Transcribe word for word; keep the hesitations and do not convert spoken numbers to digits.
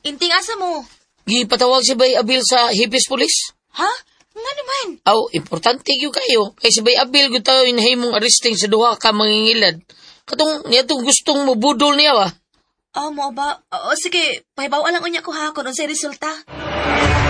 Inting asa mo? Gipatawag si Bay Abil sa Hipis Police. Ha? Nga naman. Aw, importante yung kayo. Kay si Bay Abil ko tayo inahimong arresting sa duha ka mangingilad. Katong niya itong gustong mabudol niya ba? Ah, mo ba? O sige, pahibaw lang unya ko ha kung unsay resulta.